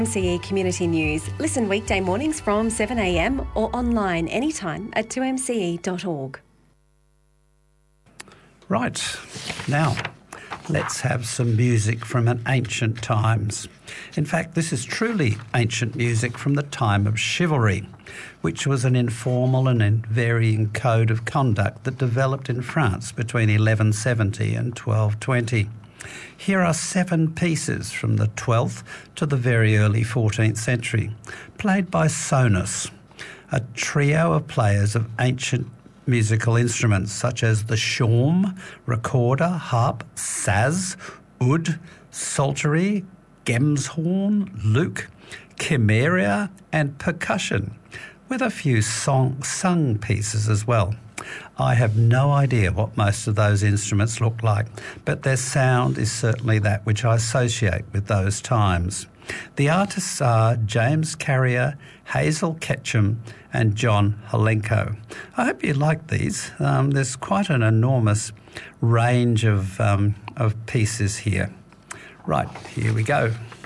2MCE Community News. Listen weekday mornings from 7am or online anytime at 2mce.org. Right, now let's have some music from an ancient times. In fact, this is truly ancient music from the time of chivalry, which was an informal and varying code of conduct that developed in France between 1170 and 1220. Here are 7 pieces from the 12th to the very early 14th century, played by Sonus, a trio of players of ancient musical instruments such as the shawm, recorder, harp, saz, oud, psaltery, gemshorn, lute, chimeria and percussion, with a few sung pieces as well. I have no idea what most of those instruments look like, but their sound is certainly that which I associate with those times. The artists are James Carrier, Hazel Ketchum and John Holenko. I hope you like these. There's quite an enormous range of pieces here. Right, here we go.